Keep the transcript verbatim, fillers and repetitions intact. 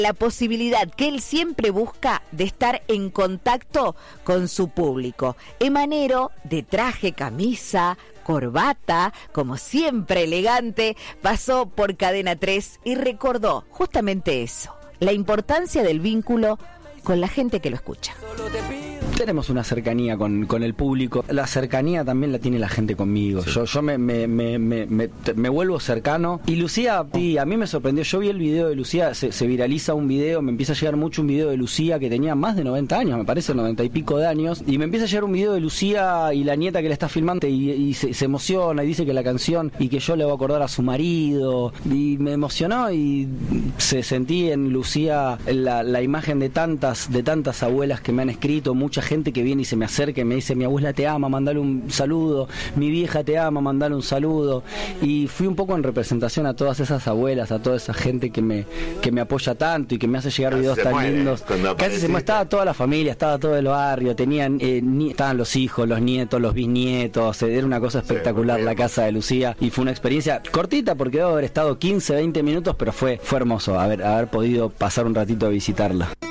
la posibilidad que él siempre busca de estar en contacto con su público. Emanero, de traje, camisa, corbata, como siempre elegante, pasó por Cadena tres y recordó justamente eso, la importancia del vínculo con la gente que lo escucha. Tenemos una cercanía con, con el público. La cercanía también la tiene la gente conmigo. Sí. Yo, yo me, me, me, me, me, me vuelvo cercano. Y Lucía, sí, a mí me sorprendió. Yo vi el video de Lucía, se, se viraliza un video, me empieza a llegar mucho un video de Lucía que tenía más de noventa años, me parece, noventa y pico de años. Y me empieza a llegar un video de Lucía y la nieta que la está filmando y, y se, se emociona y dice que la canción y que yo le voy a acordar a su marido. Y me emocionó y se sentí en Lucía la, la imagen de tantas, de tantas abuelas que me han escrito, mucha gente gente que viene y se me acerca y me dice: mi abuela te ama, mandale un saludo, mi vieja te ama, mandale un saludo. Y fui un poco en representación a todas esas abuelas, a toda esa gente que me que me apoya tanto y que me hace llegar videos tan muere, lindos. Casi se me estaba toda la familia, estaba todo el barrio, tenían eh, ni, estaban los hijos, los nietos, los bisnietos. Era una cosa espectacular, sí, la casa de Lucía, y fue una experiencia cortita porque debo haber estado quince, veinte minutos, pero fue fue hermoso haber haber podido pasar un ratito a visitarla.